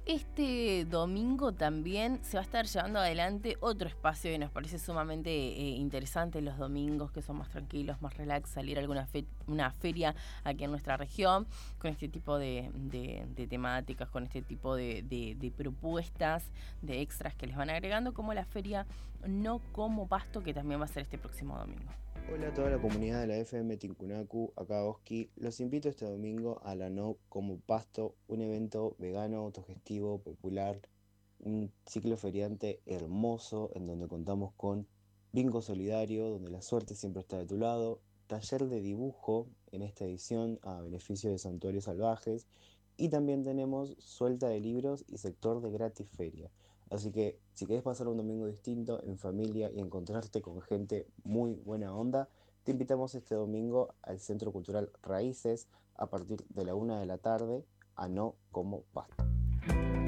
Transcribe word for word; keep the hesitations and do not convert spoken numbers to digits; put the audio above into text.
Este domingo también se va a estar llevando adelante otro espacio que nos parece sumamente eh, interesante los domingos, que son más tranquilos, más relax, salir a alguna fe una feria aquí en nuestra región, con este tipo de, de, de temáticas, con este tipo de, de, de propuestas, de extras que les van agregando, como la feria No Como Pasto, que también va a ser este próximo domingo. Hola a toda la comunidad de la F M Tincunacu, acá Oski. Los invito este domingo a la No Como Pasto, un evento vegano, autogestivo, popular, un ciclo feriante hermoso en donde contamos con bingo solidario, donde la suerte siempre está de tu lado, taller de dibujo en esta edición a beneficio de Santuarios Salvajes y también tenemos suelta de libros y sector de gratis feria. Así que si querés pasar un domingo distinto en familia y encontrarte con gente muy buena onda, te invitamos este domingo al Centro Cultural Raíces a partir de la una de la tarde a No Como Pasto.